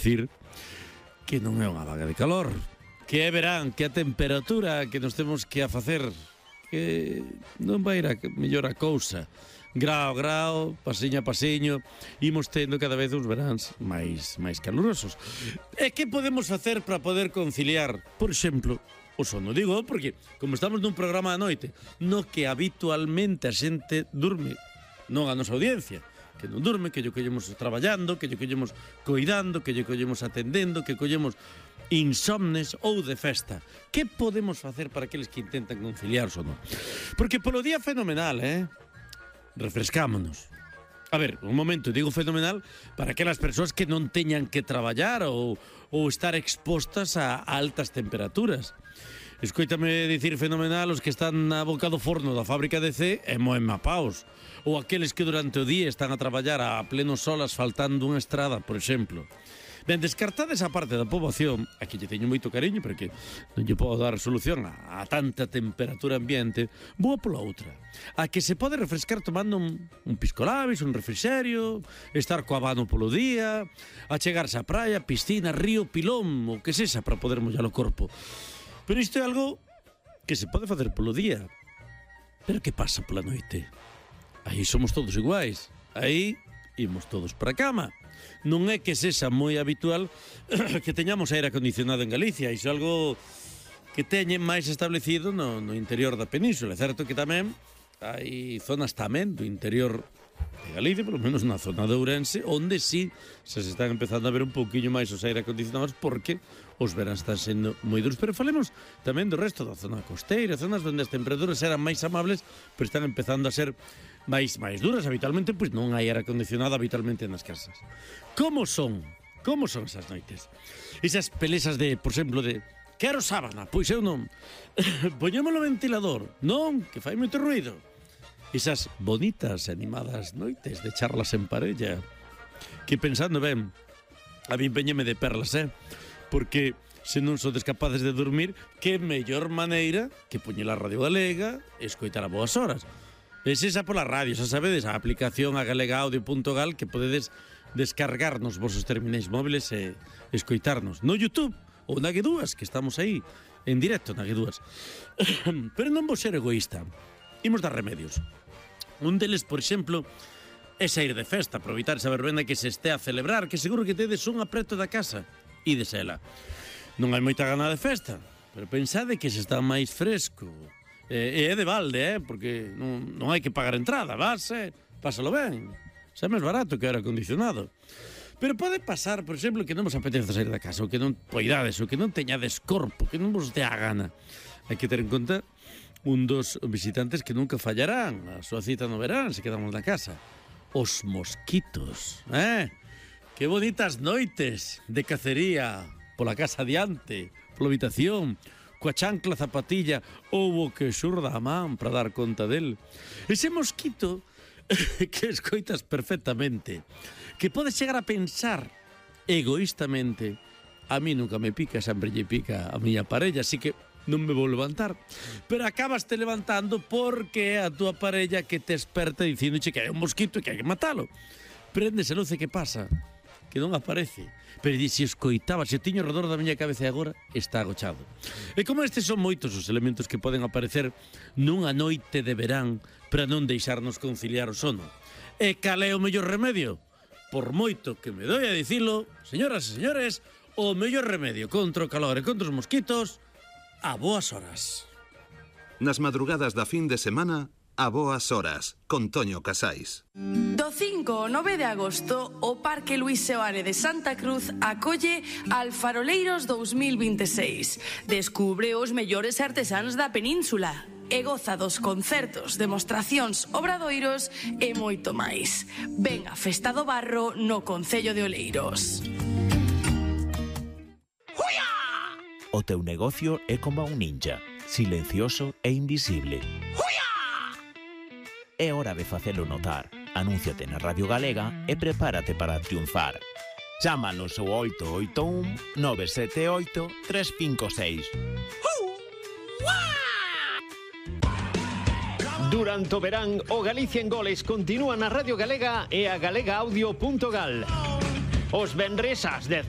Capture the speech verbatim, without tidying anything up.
dicir que non é unha vaga de calor, que é verán, que a temperatura que nos temos que a facer, que non vai ir a mellor a cousa. Grao a grao, pasiño a pasiño, imos tendo cada vez uns veráns máis máis calurosos. E que podemos facer para poder conciliar, por exemplo, o sono? Digo, porque como estamos nun programa da noite no que habitualmente a xente durme, non a nosa audiencia, que non durme, que lle collemos traballando, que lle collemos coidando, que lle collemos atendendo, que collemos insomnes ou de festa. Que podemos facer para aqueles que intentan conciliar o sono? Porque polo día fenomenal, eh? Refrescámonos. A ver, un momento, digo fenomenal para aquelas persoas que non teñan que traballar ou, ou estar expostas a altas temperaturas. Escoítame dicir fenomenal os que están na boca do forno da fábrica de C e moen mapaos, ou aqueles que durante o día están a traballar a pleno sol asfaltando unha estrada, por exemplo. Ben, descartada esa parte da poboación, aquí lle teño moito cariño porque non lle podo dar solución a, a tanta temperatura ambiente, boa pola outra, a que se pode refrescar tomando un, un piscolabis, un refrixerio, estar co abano polo día, a chegarse á praia, piscina, río, pilón, o que sexa para poder mollar o corpo. Pero isto é algo que se pode facer polo día. Pero que pasa pola noite? Aí somos todos iguais, aí imos todos para a cama. Non é que sexa moi habitual que teñamos aire acondicionado en Galicia. Iso é algo que teñen máis establecido no, no interior da península. É certo que tamén hai zonas tamén do interior de Galicia, polo menos na zona de Ourense, onde sí se están empezando a ver un pouquiño máis os aire acondicionados porque os veráns están sendo moi duros. Pero falemos tamén do resto da zona costeira, zonas onde as temperaturas eran máis amables, pero están empezando a ser máis máis duras. Habitualmente, pois non hai aire acondicionado habitualmente nas casas. Como son? Como son esas noites? Esas pelesas de, por exemplo, de quero sábana, pois eu non. Poñémolo ventilador, non, que fai moito ruido. Esas bonitas, animadas noites de charlas en parella, que pensando ben, a mí empeñeme de perlas, eh? Porque se non sodes capaces de dormir, que mellor maneira que poñer a Radio Galega e escoitar a boas horas. Es esa pola radio, xa sabedes, a aplicación a galega audio punto gal que podedes descargar nos vosos terminais móviles e escoitarnos no YouTube ou na Guedúas, que estamos aí en directo na Guedúas. Pero non vou ser egoísta, imos dar remedios. Un deles, por exemplo, é sair de festa, aproveitar esa verbena que se este a celebrar, que seguro que tedes un apreto da casa e desela. Non hai moita gana de festa, pero pensade que se está máis fresco. E é de balde, eh? Porque non, non hai que pagar entrada, vas, eh? Pásalo ben. Xa é máis barato que aire acondicionado. Pero pode pasar, por exemplo, que non vos apetece sair da casa, ou que non poidades, ou que non teñades corpo, que non vos dé a gana. Hai que ter en conta un dos visitantes que nunca fallarán a súa cita no verán se quedamos na casa. Os mosquitos, eh? Que bonitas noites de cacería pola casa adiante, pola habitación, coa chancla zapatilla ou o que xurda a man para dar conta del. Ese mosquito que escoitas perfectamente, que podes chegar a pensar egoístamente, a mí nunca me pica, sempre lle pica a miña parella, así que non me vou levantar. Pero acabas te levantando porque é a túa parella que te esperta dicindo que hai un mosquito e que hai que matalo. Préndese a luz e que pasa? Que non aparece. Pero se escoitaba, se tiño redor da miña cabeza e agora está agochado. E como estes son moitos os elementos que poden aparecer nunha noite de verán para non deixarnos conciliar o sono. E cal é o mellor remedio? Por moito que me doi a dicilo, señoras e señores, o mellor remedio contra o calor e contra os mosquitos, a boas horas. Nas madrugadas da fin de semana, a boas horas, con Toño Casais. Do cinco ao nove de agosto, o Parque Luís Seoane de Santa Cruz acolle Alfaroleiros dous mil vinte e seis. Descubre os mellores artesáns da península e goza dos concertos, demostracións, obradoiros e moito máis. Ven a Festa do Barro no Concello de Oleiros. O teu negocio é como un ninja, silencioso e invisible. É hora de facelo notar. Anúnciate na Radio Galega e prepárate para triunfar. Chámanos ao oito oito un nove sete oito tres cinco seis. Durante o verán, o Galicia en Goles continúa na Radio Galega e a galega audio punto gal. Os venres ás dez